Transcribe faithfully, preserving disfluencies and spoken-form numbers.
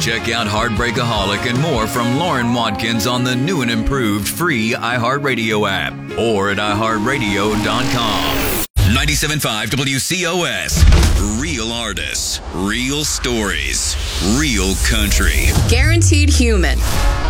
Check out Heartbreakaholic and more from Lauren Watkins on the new and improved free iHeartRadio app or at i heart radio dot com. ninety-seven point five W C O S. Real artists, real stories, real country. Guaranteed human.